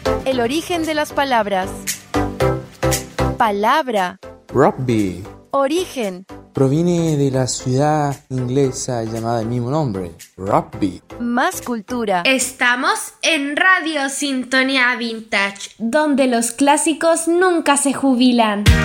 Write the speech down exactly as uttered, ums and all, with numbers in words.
El origen de las palabras. Palabra. Rugby. Origen. Proviene de la ciudad inglesa llamada del mismo nombre, Rugby. Más cultura. Estamos en Radio Sintonía Vintage, donde los clásicos nunca se jubilan.